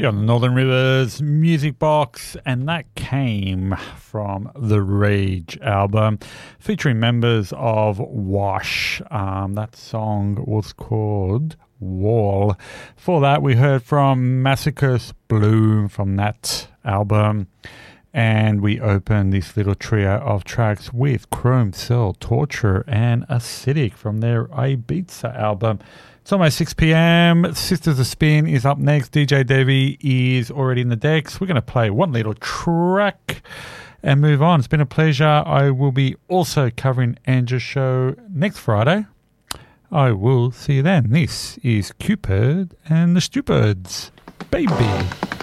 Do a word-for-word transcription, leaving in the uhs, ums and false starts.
You're on the Northern Rivers Music Box, and that came from the Rage album featuring members of Wash. Um, that song was called Wall. For that, we heard from Massacre's Bloom from that album, and we opened this little trio of tracks with Chrome Cell, Torture, and Acidic from their Ibiza album. It's almost six p.m. Sisters of Spin is up next. D J Devi is already in the decks. We're going to play one little track and move on. It's been a pleasure. I will be also covering Andrew's show next Friday. I will see you then. This is Cupid and the Stupids. Baby.